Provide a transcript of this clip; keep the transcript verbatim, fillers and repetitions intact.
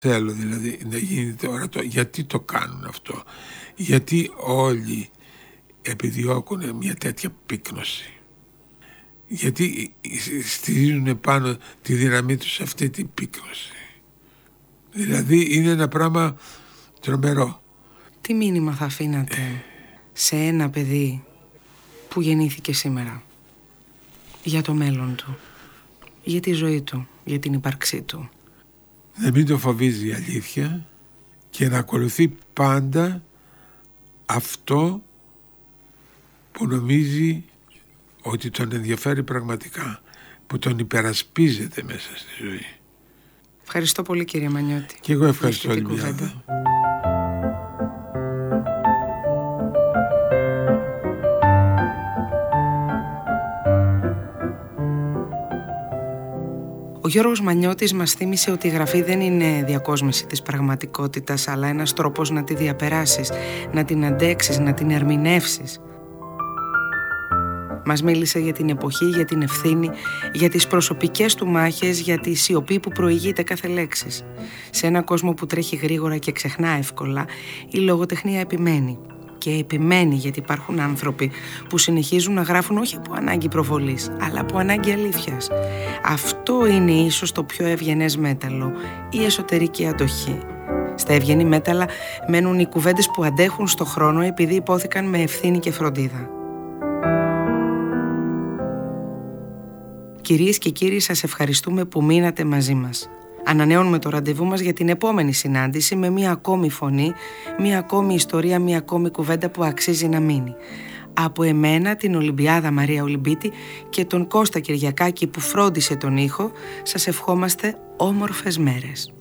Θέλω δηλαδή να γίνεται ορατό. Γιατί το κάνουν αυτό? Γιατί όλοι επιδιώκουν μια τέτοια πύκνωση? Γιατί στηρίζουν πάνω τη δύναμή τους σε αυτή την πύκνωση? Δηλαδή είναι ένα πράγμα τρομερό. Τι μήνυμα θα αφήνατε ε... σε ένα παιδί που γεννήθηκε σήμερα, για το μέλλον του, για τη ζωή του, για την ύπαρξή του? Να μην το φοβίζει η αλήθεια και να ακολουθεί πάντα αυτό που νομίζει ότι τον ενδιαφέρει πραγματικά, που τον υπερασπίζεται μέσα στη ζωή. Ευχαριστώ πολύ, κύριε Μανιώτη. Και εγώ ευχαριστώ, Ολυμπιάδα. Ο Γιώργος Μανιώτης μας θύμισε ότι η γραφή δεν είναι διακόσμηση της πραγματικότητας, αλλά ένας τρόπος να τη διαπεράσεις, να την αντέξεις, να την ερμηνεύσεις. Μας μίλησε για την εποχή, για την ευθύνη, για τις προσωπικές του μάχες, για τη σιωπή που προηγείται κάθε λέξης. Σε ένα κόσμο που τρέχει γρήγορα και ξεχνά εύκολα, η λογοτεχνία επιμένει. Και επιμένει γιατί υπάρχουν άνθρωποι που συνεχίζουν να γράφουν όχι από ανάγκη προβολής, αλλά από ανάγκη αλήθειας. Αυτό είναι ίσως το πιο ευγενές μέταλλο, η εσωτερική αντοχή. Στα ευγενή μέταλλα μένουν οι κουβέντες που αντέχουν στο χρόνο επειδή υπόθηκαν με ευθύνη και φροντίδα. Κυρίες και κύριοι, σας ευχαριστούμε που μείνατε μαζί μας. Ανανεώνουμε το ραντεβού μας για την επόμενη συνάντηση με μία ακόμη φωνή, μία ακόμη ιστορία, μία ακόμη κουβέντα που αξίζει να μείνει. Από εμένα, την Ολυμπιάδα Μαρία Ολυμπίτη και τον Κώστα Κυριακάκη που φρόντισε τον ήχο, σας ευχόμαστε όμορφες μέρες.